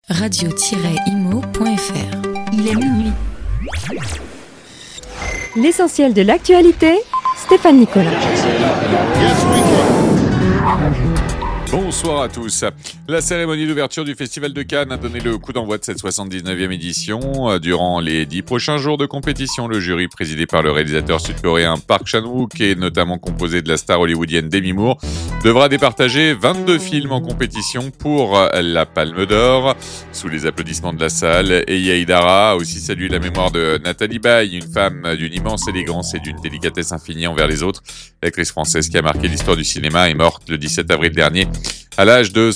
radio-imo.fr. Il est minuit. L'essentiel de l'actualité, Stéphane Nicolas. Bonsoir à tous. La cérémonie d'ouverture du Festival de Cannes a donné le coup d'envoi de cette 79e édition. Durant les 10 prochains jours de compétition, le jury présidé par le réalisateur sud-coréen Park Chan-wook et notamment composé de la star hollywoodienne Demi Moore devra départager 22 films en compétition pour la Palme d'Or. Sous les applaudissements de la salle, Eya Idara a aussi salué la mémoire de Nathalie Baye, une femme d'une immense élégance et d'une délicatesse infinie envers les autres. L'actrice française qui a marqué l'histoire du cinéma est morte le 17 avril dernier à l'âge de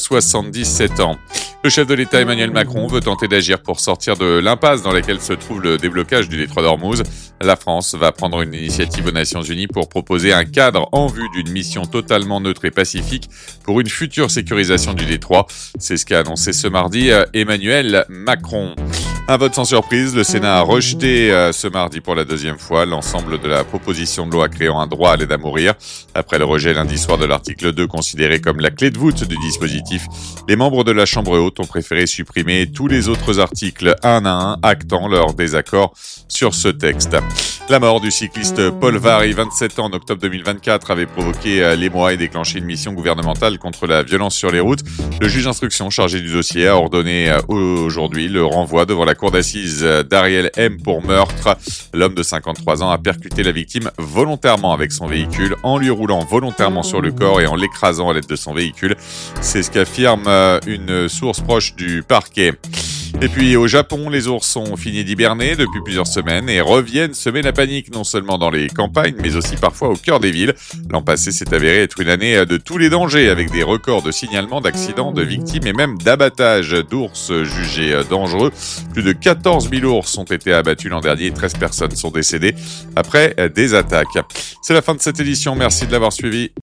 77 ans. Le chef de l'État Emmanuel Macron veut tenter d'agir pour sortir de l'impasse dans laquelle se trouve le déblocage du détroit d'Ormuz. La France va prendre une initiative aux Nations Unies pour proposer un cadre en vue d'une mission totalement neutre et pacifique pour une future sécurisation du détroit. C'est ce qu'a annoncé ce mardi Emmanuel Macron. Un vote sans surprise, le Sénat a rejeté ce mardi pour la deuxième fois l'ensemble de la proposition de loi créant un droit à l'aide à mourir. Après le rejet lundi soir de l'article 2 considéré comme la clé de voûte du dispositif, les membres de la Chambre haute ont préféré supprimer tous les autres articles un à un, actant leur désaccord sur ce texte. La mort du cycliste Paul Varry, 27 ans, en octobre 2024, avait provoqué l'émoi et déclenché une mission gouvernementale contre la violence sur les routes. Le juge d'instruction chargé du dossier a ordonné aujourd'hui le renvoi devant la cour d'assises d'Ariel M pour meurtre. L'homme de 53 ans a percuté la victime volontairement avec son véhicule en lui roulant volontairement sur le corps et en l'écrasant à l'aide de son véhicule. C'est ce qu'affirme une source proche du parquet. Et puis au Japon, les ours ont fini d'hiberner depuis plusieurs semaines et reviennent semer la panique non seulement dans les campagnes mais aussi parfois au cœur des villes. L'an passé s'est avéré être une année de tous les dangers avec des records de signalement d'accidents, de victimes et même d'abattage d'ours jugés dangereux. Plus de 14 000 ours ont été abattus l'an dernier et 13 personnes sont décédées après des attaques. C'est la fin de cette édition, merci de l'avoir suivi.